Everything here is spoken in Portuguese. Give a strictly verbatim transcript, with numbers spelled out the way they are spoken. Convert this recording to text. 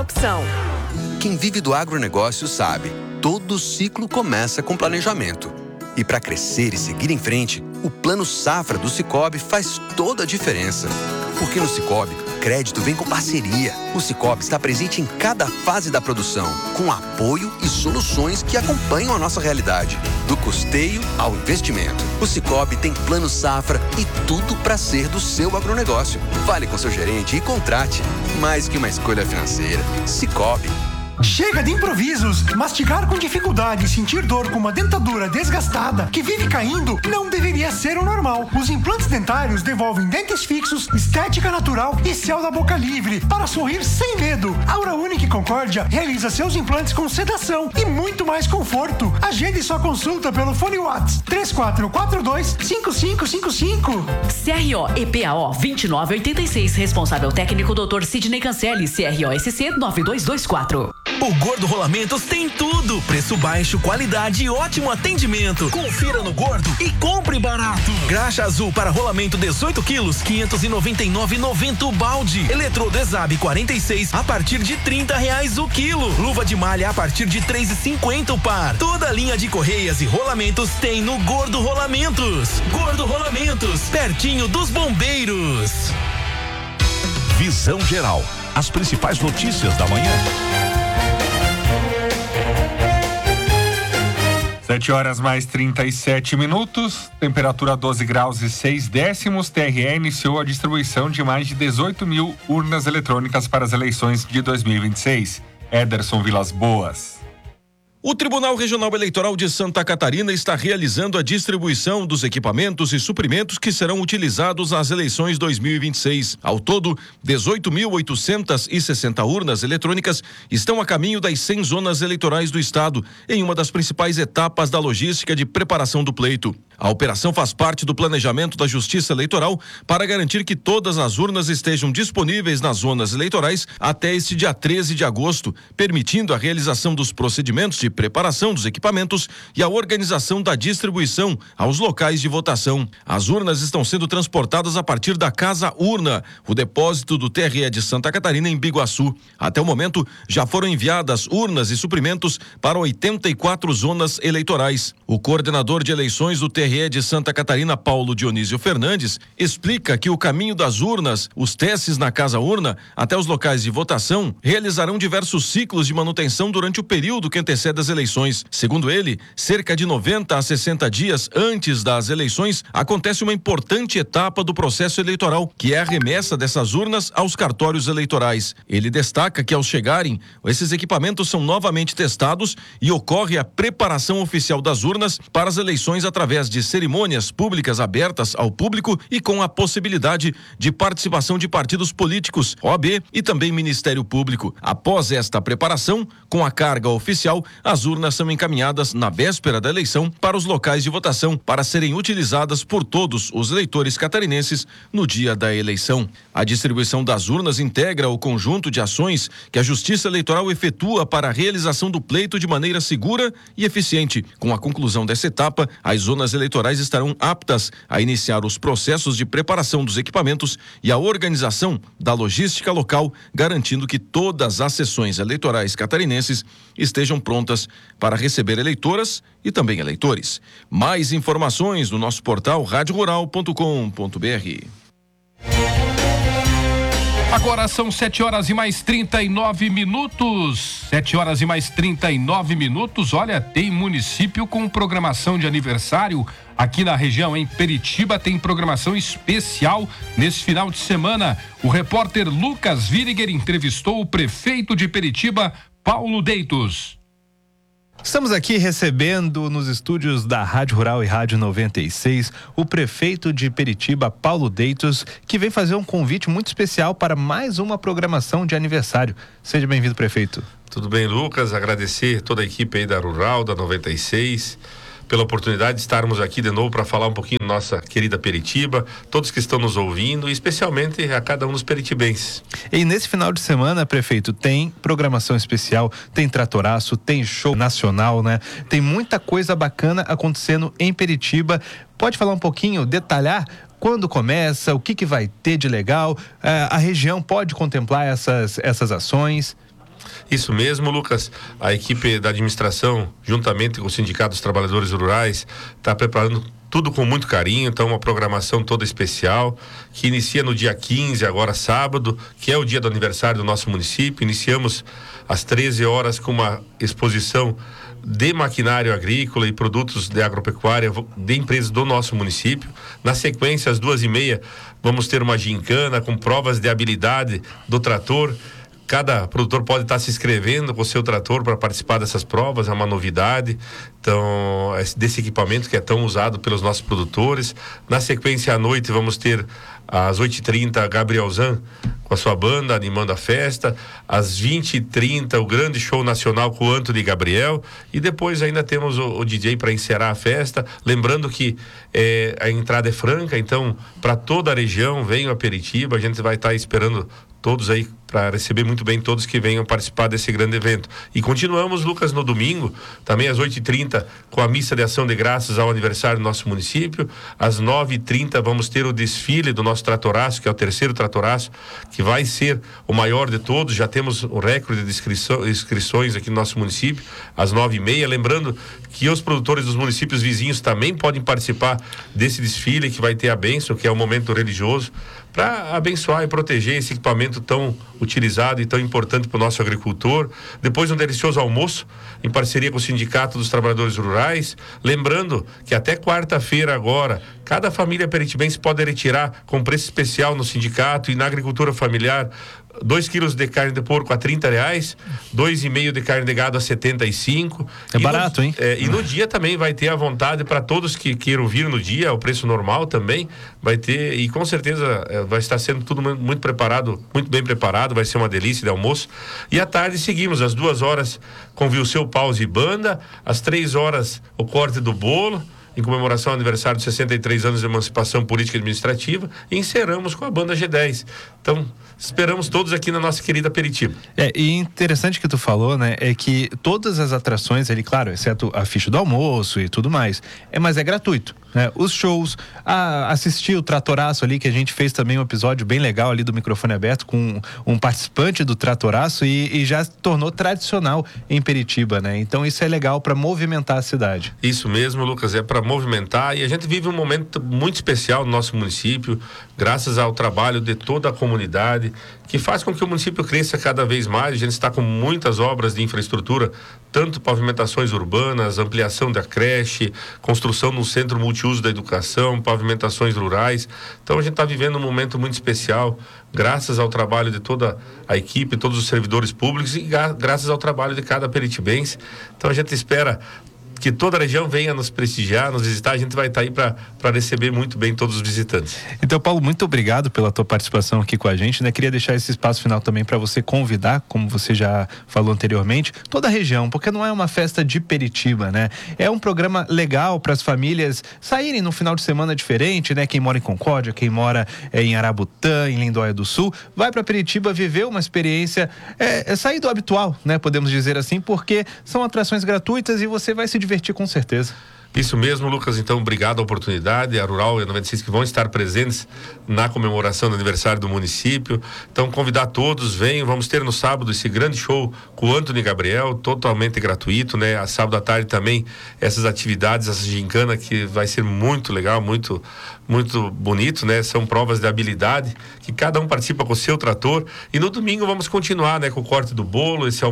opção. Quem vive do agronegócio sabe, todo ciclo começa com planejamento. E para crescer e seguir em frente, o Plano Safra do Sicoob faz toda a diferença. Porque no Sicoob, crédito vem com parceria. O Sicoob está presente em cada fase da produção, com apoio e soluções que acompanham a nossa realidade. Do custeio ao investimento. O Sicoob tem Plano Safra e tudo para ser do seu agronegócio. Fale com seu gerente e contrate. Mais que uma escolha financeira. Sicoob. Chega de improvisos! Mastigar com dificuldade e sentir dor com uma dentadura desgastada que vive caindo não deveria ser o normal. Os implantes dentários devolvem dentes fixos, estética natural e céu da boca livre para sorrir sem medo. A Aura Unique Concórdia realiza seus implantes com sedação e muito mais conforto. Agende sua consulta pelo fone WhatsApp três quatro quatro dois, cinco cinco cinco cinco. C R O E P A O vinte e nove oitenta e seis. Responsável técnico doutor Sidney Cancelli. C R O S C nove dois dois quatro. O Gordo Rolamentos tem tudo. Preço baixo, qualidade e ótimo atendimento. Confira no Gordo e compre barato. Graxa azul para rolamento dezoito quilos, quinhentos e noventa e nove reais e noventa centavos o balde. Eletrodo Exab quarenta e seis a partir de trinta reais o quilo. Luva de malha a partir de três reais e cinquenta centavos o par. Toda a linha de correias e rolamentos tem no Gordo Rolamentos. Gordo Rolamentos, pertinho dos bombeiros. Visão Geral. As principais notícias da manhã. sete horas mais trinta e sete minutos, temperatura doze graus e seis décimos. T R E iniciou a distribuição de mais de dezoito mil urnas eletrônicas para as eleições de dois mil e vinte e seis. Ederson Vilas Boas. O Tribunal Regional Eleitoral de Santa Catarina está realizando a distribuição dos equipamentos e suprimentos que serão utilizados nas eleições dois mil e vinte e seis. Ao todo, dezoito mil oitocentas e sessenta urnas eletrônicas estão a caminho das cem zonas eleitorais do estado, em uma das principais etapas da logística de preparação do pleito. A operação faz parte do planejamento da Justiça Eleitoral para garantir que todas as urnas estejam disponíveis nas zonas eleitorais até este dia treze de agosto, permitindo a realização dos procedimentos de preparação dos equipamentos e a organização da distribuição aos locais de votação. As urnas estão sendo transportadas a partir da Casa Urna, o depósito do T R E de Santa Catarina em Biguaçu. Até o momento, já foram enviadas urnas e suprimentos para oitenta e quatro zonas eleitorais. O coordenador de eleições do T R E de Santa Catarina, Paulo Dionísio Fernandes, explica que o caminho das urnas, os testes na Casa Urna, até os locais de votação, realizarão diversos ciclos de manutenção durante o período que antecede as eleições. Segundo ele, cerca de noventa a sessenta dias antes das eleições, acontece uma importante etapa do processo eleitoral, que é a remessa dessas urnas aos cartórios eleitorais. Ele destaca que, ao chegarem, esses equipamentos são novamente testados e ocorre a preparação oficial das urnas para as eleições através de cerimônias públicas abertas ao público e com a possibilidade de participação de partidos políticos, O A B e também Ministério Público. Após esta preparação, com a carga oficial, as urnas são encaminhadas na véspera da eleição para os locais de votação para serem utilizadas por todos os eleitores catarinenses no dia da eleição. A distribuição das urnas integra o conjunto de ações que a Justiça Eleitoral efetua para a realização do pleito de maneira segura e eficiente. Com a conclusão dessa etapa, as zonas eleitorais estarão aptas a iniciar os processos de preparação dos equipamentos e a organização da logística local, garantindo que todas as sessões eleitorais catarinenses estejam prontas para receber eleitoras e também eleitores. Mais informações no nosso portal rádio rural ponto com ponto b r. Agora são sete horas e mais trinta e nove minutos. Sete horas e mais trinta e nove minutos. Olha, tem município com programação de aniversário aqui na região, em Peritiba, tem programação especial nesse final de semana. O repórter Lucas Viriger entrevistou o prefeito de Peritiba, Paulo Deitos. Estamos aqui recebendo nos estúdios da Rádio Rural e Rádio noventa e seis o prefeito de Peritiba, Paulo Deitos, que vem fazer um convite muito especial para mais uma programação de aniversário. Seja bem-vindo, prefeito. Tudo bem, Lucas? Agradecer toda a equipe aí da Rural, da noventa e seis, pela oportunidade de estarmos aqui de novo para falar um pouquinho da nossa querida Peritiba, todos que estão nos ouvindo e especialmente a cada um dos peritibenses. E nesse final de semana, prefeito, tem programação especial, tem tratoraço, tem show nacional, né? Tem muita coisa bacana acontecendo em Peritiba. Pode falar um pouquinho, detalhar quando começa, o que que vai ter de legal? A região pode contemplar essas, essas ações? Isso mesmo, Lucas. A equipe da administração, juntamente com o Sindicato dos Trabalhadores Rurais, está preparando tudo com muito carinho. Então, uma programação toda especial, que inicia no dia quinze, agora sábado, que é o dia do aniversário do nosso município. Iniciamos às treze horas com uma exposição de maquinário agrícola e produtos de agropecuária de empresas do nosso município. Na sequência, às duas e meia, vamos ter uma gincana com provas de habilidade do trator. Cada produtor pode estar se inscrevendo com o seu trator para participar dessas provas, é uma novidade. Então, desse equipamento que é tão usado pelos nossos produtores. Na sequência, à noite, vamos ter às oito e trinta, Gabriel Zan com a sua banda animando a festa. Às vinte e trinta, o grande show nacional com o Antony Gabriel. E depois ainda temos o, o D J para encerrar a festa. Lembrando que é, a entrada é franca, então, para toda a região, venham a Peritiba. A gente vai estar esperando todos aí para receber muito bem todos que venham participar desse grande evento. E continuamos, Lucas, no domingo, também às oito e trinta, com a missa de ação de graças ao aniversário do nosso município. Às nove e trinta vamos ter o desfile do nosso tratoraço, que é o terceiro tratoraço, que vai ser o maior de todos. Já temos o recorde de inscrição, inscrições aqui no nosso município, às nove e meia. Lembrando que os produtores dos municípios vizinhos também podem participar desse desfile, que vai ter a bênção, que é o momento religioso, para abençoar e proteger esse equipamento tão utilizado e tão importante para o nosso agricultor. Depois, um delicioso almoço em parceria com o Sindicato dos Trabalhadores Rurais. Lembrando que até quarta-feira agora, cada família peritibense pode retirar com preço especial no sindicato e na agricultura familiar dois quilos de carne de porco a trinta reais, dois e meio de carne de gado a setenta e cinco. É e barato, no, hein? É, e no dia também vai ter à vontade para todos que queiram vir no dia, o preço normal também vai ter, e com certeza é, vai estar sendo tudo muito preparado, muito bem preparado, vai ser uma delícia de almoço. E à tarde seguimos, às duas horas com Vilseu Pause e Banda, às três horas o corte do bolo, em comemoração ao aniversário de sessenta e três anos de emancipação política e administrativa, e encerramos com a banda G dez. Então, esperamos todos aqui na nossa querida Peritiba. É, e interessante que tu falou, né, é que todas as atrações ali, claro, exceto a ficha do almoço e tudo mais, é, mas é gratuito, né? Os shows, a, assistir o Tratoraço ali, que a gente fez também um episódio bem legal ali do microfone aberto com um, um participante do Tratoraço e, e já se tornou tradicional em Peritiba, né? Então isso é legal para movimentar a cidade. Isso mesmo, Lucas, é para movimentar, e a gente vive um momento muito especial no nosso município, graças ao trabalho de toda a comunidade, que faz com que o município cresça cada vez mais. A gente está com muitas obras de infraestrutura, tanto pavimentações urbanas, ampliação da creche, construção no centro multiuso da educação, pavimentações rurais. Então a gente está vivendo um momento muito especial, graças ao trabalho de toda a equipe, todos os servidores públicos e gra- graças ao trabalho de cada peritibense. Então a gente espera que toda a região venha nos prestigiar, nos visitar. A gente vai estar aí para receber muito bem todos os visitantes. Então, Paulo, muito obrigado pela tua participação aqui com a gente, né? Queria deixar esse espaço final também para você convidar, como você já falou anteriormente, toda a região, porque não é uma festa de Peritiba, né? É um programa legal para as famílias saírem num final de semana diferente, né? Quem mora em Concórdia, quem mora é, em Arabutã, em Lindóia do Sul, vai para Peritiba viver uma experiência, é, é sair do habitual, né? Podemos dizer assim, porque são atrações gratuitas e você vai se divertir com certeza. Isso mesmo, Lucas. Então, obrigado a oportunidade. A Rural e a noventa e seis que vão estar presentes na comemoração do aniversário do município. Então, convidar todos, venham. Vamos ter no sábado esse grande show com o Antony Gabriel, totalmente gratuito, né? A sábado à tarde também essas atividades, essa gincana que vai ser muito legal, muito, muito bonito, né? São provas de habilidade que cada um participa com o seu trator. E no domingo vamos continuar, né? Com o corte do bolo, esse